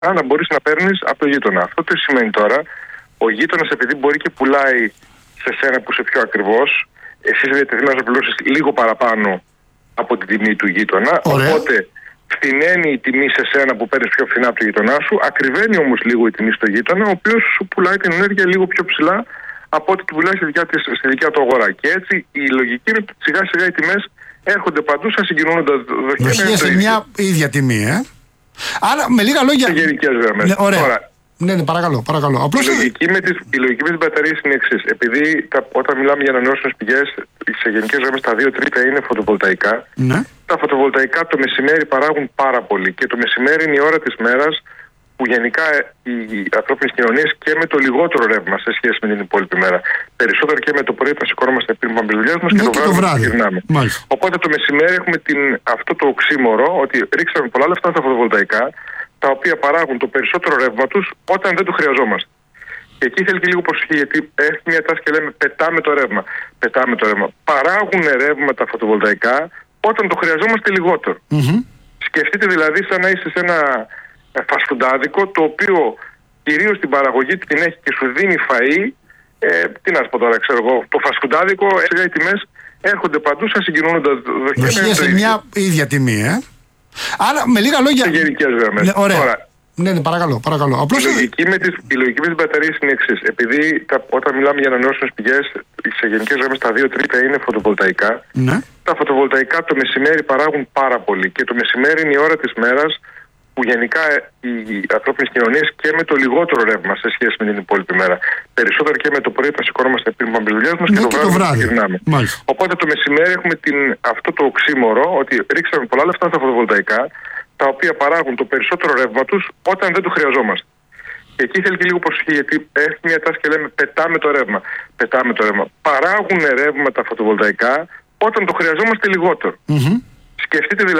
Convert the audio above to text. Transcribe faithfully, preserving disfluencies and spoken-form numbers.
να μπορείς να παίρνεις από το γείτονα. Αυτό τι σημαίνει τώρα? Ο γείτονας, επειδή μπορεί και πουλάει σε σένα που είσαι πιο ακριβώς, εσύ είσαι διατεθειμένος να πληρώσεις λίγο παραπάνω από την τιμή του γείτονα. Ωραία. Οπότε φθηναίνει η τιμή σε σένα που παίρνεις πιο φθηνά από το γείτονά σου, ακριβένει όμως λίγο η τιμή στο γείτονα, ο οποίος σου πουλάει την ενέργεια λίγο πιο ψηλά από ό,τι τη πουλάει στη δικιά, της, στη δικιά του αγορά. Και έτσι η λογική είναι ότι σιγά σιγά οι τιμές έρχονται παντού σαν συγκοινωνούντα δοχεία. Δοχεία σε μια ίδια τιμή, ε. Άρα, με λίγα λόγια. Σε γενικές γραμμές. Ναι, ωραία. Τώρα, ναι, ναι, παρακαλώ, παρακαλώ. Απλώς... Η λογική με τις, η λογική με τις μπαταρίες είναι η εξής. Επειδή τα, όταν μιλάμε για ανανεώσιμες πηγές, σε γενικές γραμμές τα δύο τρίτα είναι φωτοβολταϊκά. Ναι. Τα φωτοβολταϊκά το μεσημέρι παράγουν πάρα πολύ. Και το μεσημέρι είναι η ώρα της μέρας που γενικά οι ανθρώπινες κοινωνίες και με το λιγότερο ρεύμα σε σχέση με την υπόλοιπη μέρα. Περισσότερο και με το πρωί όταν σηκώνομαστε πριν από δουλειές μας, ναι, και το βράδυ που γυρνάμε. Οπότε το μεσημέρι έχουμε την, αυτό το οξύμορο ότι ρίξαμε πολλά λεφτά στα φωτοβολταϊκά, τα οποία παράγουν το περισσότερο ρεύμα τους όταν δεν το χρειαζόμαστε. Και εκεί θέλει και λίγο προσοχή, γιατί έχει μια τάση και λέμε πετάμε το ρεύμα. Πετάμε το ρεύμα. Παράγουν ρεύμα τα φωτοβολταϊκά όταν το χρειαζόμαστε λιγότερο. Mm-hmm. Σκεφτείτε δηλαδή σαν να είσαι σε ένα φασφουντάδικο, το οποίο κυρίως την παραγωγή την έχει και σου δίνει φαΐ. Ε, τι να σου πω τώρα, ξέρω εγώ. Το φασφουντάδικο, έτσι οι τιμές έρχονται παντού σαν συγκοινωνούντα δοχεία. Δοχεία σε μια ίδια τιμή, ε. Άρα, με λίγα λόγια. Σε γενικές γραμμές. Ναι, ωραία. Τώρα, ναι, ναι, παρακαλώ, παρακαλώ. Απλώς... Η λογική με τις, η λογική με τις μπαταρίες είναι η εξής. Επειδή τα, όταν μιλάμε για ανανεώσιμες πηγές, σε γενικές γραμμές τα δύο τρίτα είναι φωτοβολταϊκά. Ναι. Τα φωτοβολταϊκά το μεσημέρι παράγουν πάρα πολύ. Και το μεσημέρι είναι η ώρα της μέρας που γενικά οι ανθρώπινες κοινωνίες και με το λιγότερο ρεύμα σε σχέση με την υπόλοιπη μέρα. Περισσότερο και με το πρωί όταν σηκώνομαστε πριν από τις δουλειές μας, ναι, και, και το βράδυ που γυρνάμε. Μάλιστα. Οπότε το μεσημέρι έχουμε την, αυτό το οξύμορο ότι ρίξαμε πολλά λεφτά στα φωτοβολταϊκά, τα οποία παράγουν το περισσότερο ρεύμα τους όταν δεν το χρειαζόμαστε. Και εκεί θέλει και λίγο προσοχή, γιατί έχει μια τάση και λέμε πετάμε το ρεύμα. Πετάμε το ρεύμα. Παράγουν ρεύμα τα φωτοβολταϊκά όταν το χρειαζόμαστε λιγότερο. Mm-hmm. Σκεφτείτε δηλαδή.